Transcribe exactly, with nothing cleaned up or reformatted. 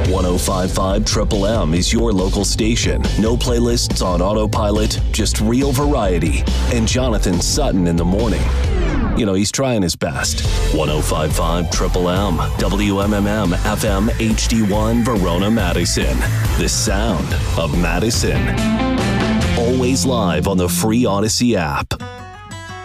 one oh five point five Triple M is your local station. No playlists on autopilot, just real variety. And Jonathan Sutton in the morning. You know, he's trying his best. one oh five point five Triple M, W M M M F M H D one Verona, Madison. The sound of Madison. Always live on the free Odyssey app.